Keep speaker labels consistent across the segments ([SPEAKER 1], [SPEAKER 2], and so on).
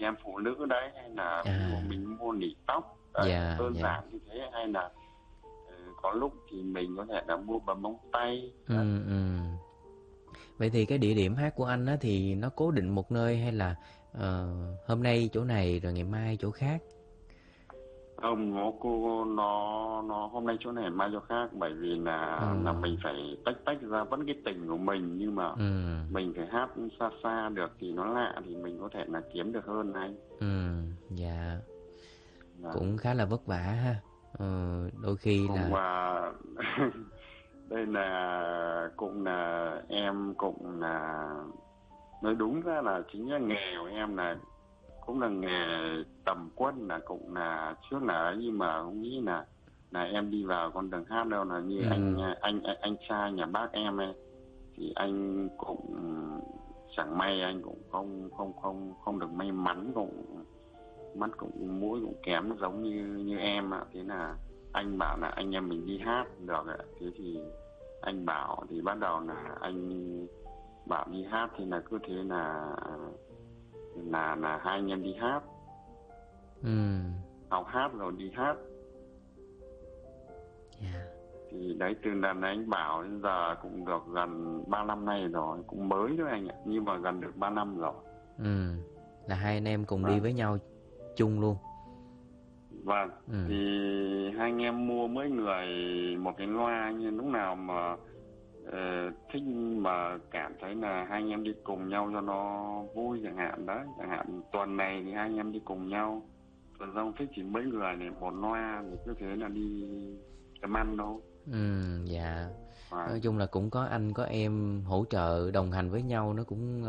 [SPEAKER 1] em phụ nữ đấy, hay là ví dụ
[SPEAKER 2] À,
[SPEAKER 1] mình mua nỉ tóc đấy,
[SPEAKER 2] dạ,
[SPEAKER 1] đơn
[SPEAKER 2] dạ.
[SPEAKER 1] giản như thế, hay là có lúc thì mình có thể là mua bấm móng tay đấy.
[SPEAKER 2] Ừm. Vậy thì cái địa điểm hát của anh á thì nó cố định một nơi hay là hôm nay chỗ này rồi ngày mai chỗ khác?
[SPEAKER 1] Không, nó hôm nay chỗ này mai chỗ khác, bởi vì
[SPEAKER 2] Ờ,
[SPEAKER 1] là mình phải tách tách ra vẫn cái tỉnh của mình, nhưng mà
[SPEAKER 2] ừm,
[SPEAKER 1] mình phải hát xa xa được thì nó lạ, thì mình có thể là kiếm được hơn anh.
[SPEAKER 2] dạ,
[SPEAKER 1] Và
[SPEAKER 2] cũng khá là vất vả ha. Đôi khi
[SPEAKER 1] cũng
[SPEAKER 2] là
[SPEAKER 1] đây là cũng là em cũng là nói đúng ra là chính là nghề của em là cũng là nghề tầm quân, là cũng là trước là ấy, nhưng mà không nghĩ là em đi vào con đường hát đâu, là như
[SPEAKER 2] ừm,
[SPEAKER 1] anh trai nhà bác em ấy, thì anh cũng chẳng may, anh cũng không được may mắn, cũng mắt cũng mũi cũng kém giống như như em ạ. Thế là anh bảo là anh em mình đi hát được ạ. Thế thì anh bảo, thì bắt đầu là anh bảo đi hát, thì là cứ thế là hai anh em đi hát,
[SPEAKER 2] ừm,
[SPEAKER 1] học hát rồi đi hát.
[SPEAKER 2] dạ,
[SPEAKER 1] Thì đấy, từ lần anh bảo đến giờ cũng được gần 3 năm nay rồi, cũng mới thôi anh ạ, nhưng mà gần được 3 năm rồi.
[SPEAKER 2] ừm, là hai anh em cùng đi
[SPEAKER 1] Vâng,
[SPEAKER 2] với nhau chung luôn.
[SPEAKER 1] vâng. Thì
[SPEAKER 2] Ừm,
[SPEAKER 1] hai anh em mua mỗi người một cái loa, nhưng lúc nào mà thích mà cảm thấy là hai anh em đi cùng nhau cho nó vui chẳng hạn, đấy, chẳng hạn tuần này thì hai anh em đi cùng nhau, tuần sau thích chỉ mấy người này một loa, thì cứ thế là đi làm ăn đâu.
[SPEAKER 2] dạ. Nói
[SPEAKER 1] Và
[SPEAKER 2] chung là cũng có anh có em hỗ trợ đồng hành với nhau nó cũng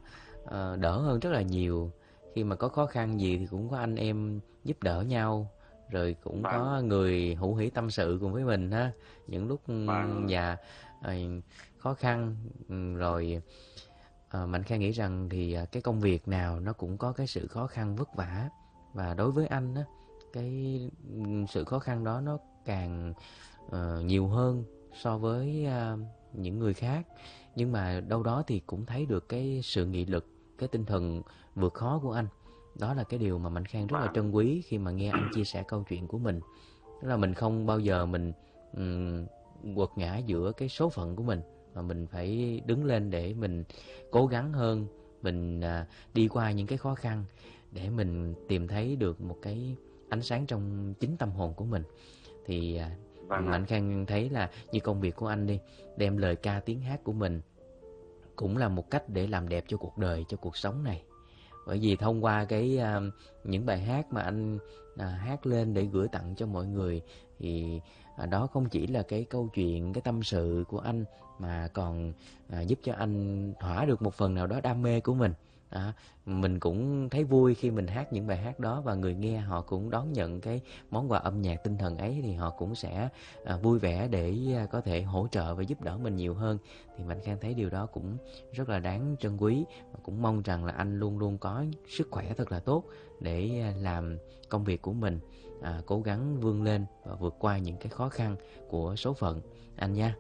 [SPEAKER 2] đỡ hơn rất là nhiều. Khi mà có khó khăn gì thì cũng có anh em giúp đỡ nhau, rồi cũng
[SPEAKER 1] vâng,
[SPEAKER 2] có người hữu hỉ tâm sự cùng với mình ha. Những lúc
[SPEAKER 1] vâng,
[SPEAKER 2] dạ ờ, khó khăn rồi Mạnh Khang nghĩ rằng thì cái công việc nào nó cũng có cái sự khó khăn vất vả, và đối với anh á, cái sự khó khăn đó nó càng nhiều hơn so với những người khác. Nhưng mà đâu đó thì cũng thấy được cái sự nghị lực, cái tinh thần vượt khó của anh. Đó là cái điều mà Mạnh Khang rất là
[SPEAKER 1] vâng,
[SPEAKER 2] trân quý khi mà nghe anh chia sẻ câu chuyện của mình. Tức là mình không bao giờ mình ừm, quật ngã giữa cái số phận của mình, mà mình phải đứng lên để mình cố gắng hơn, mình đi qua những cái khó khăn để mình tìm thấy được một cái ánh sáng trong chính tâm hồn của mình. Thì
[SPEAKER 1] vâng ạ.
[SPEAKER 2] Mạnh Khang thấy là như công việc của anh đi, đem lời ca tiếng hát của mình cũng là một cách để làm đẹp cho cuộc đời, cho cuộc sống này. Bởi vì thông qua những bài hát mà anh hát lên để gửi tặng cho mọi người, thì đó không chỉ là cái câu chuyện, cái tâm sự của anh, mà còn giúp cho anh thỏa được một phần nào đó đam mê của mình. Đó, mình cũng thấy vui khi mình hát những bài hát đó, và người nghe họ cũng đón nhận cái món quà âm nhạc tinh thần ấy, thì họ cũng sẽ vui vẻ để có thể hỗ trợ và giúp đỡ mình nhiều hơn. Thì Mạnh Khang thấy điều đó cũng rất là đáng trân quý, và cũng mong rằng là anh luôn luôn có sức khỏe thật là tốt để làm công việc của mình, cố gắng vươn lên và vượt qua những cái khó khăn của số phận anh nha.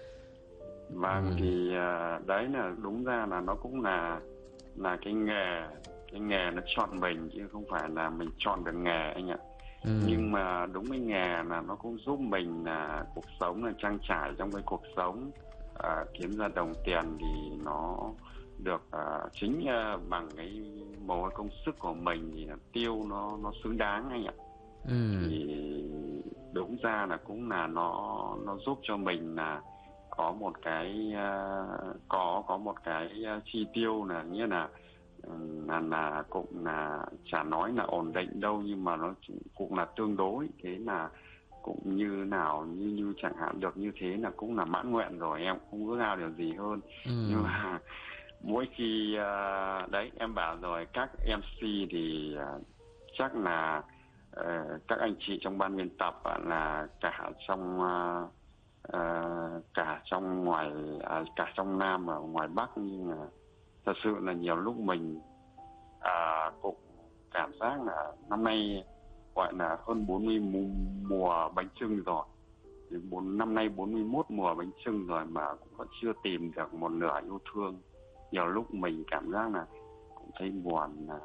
[SPEAKER 1] Vâng,
[SPEAKER 2] Ừm,
[SPEAKER 1] thì đấy là đúng ra là nó cũng là cái nghề nó chọn mình, chứ không phải là mình chọn được nghề anh ạ.
[SPEAKER 2] ừm,
[SPEAKER 1] Nhưng mà đúng cái nghề là nó cũng giúp mình là cuộc sống là trang trải trong cái cuộc sống, kiếm ra đồng tiền thì nó được chính bằng cái mồ hôi công sức của mình, thì là tiêu nó xứng đáng anh ạ.
[SPEAKER 2] ừm,
[SPEAKER 1] Thì đúng ra là cũng là nó giúp cho mình là có một cái có một cái chi tiêu là nghĩa là cũng là chả nói là ổn định đâu, nhưng mà nó cũng là tương đối, thế là cũng như nào như như chẳng hạn được như thế là cũng là mãn nguyện rồi, em không ước ao điều gì hơn. Nhưng
[SPEAKER 2] ừm,
[SPEAKER 1] mà mỗi khi đấy em bảo rồi, các MC thì chắc là các anh chị trong ban biên tập là cả trong ngoài cả trong Nam và ngoài Bắc, nhưng mà thật sự là nhiều lúc mình cũng cảm giác là năm nay gọi là hơn 40 mùa bánh chưng rồi, thì năm nay 41 mùa bánh chưng rồi mà cũng vẫn chưa tìm được một nửa yêu thương. Nhiều lúc mình cảm giác là cũng thấy buồn,